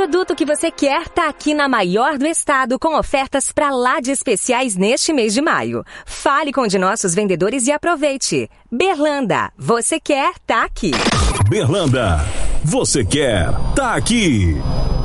produto que você quer tá aqui na maior do estado, com ofertas pra lá de especiais neste mês de maio. Fale com um de nossos vendedores e aproveite. Berlanda, você quer, tá aqui. Berlanda, você quer, tá aqui.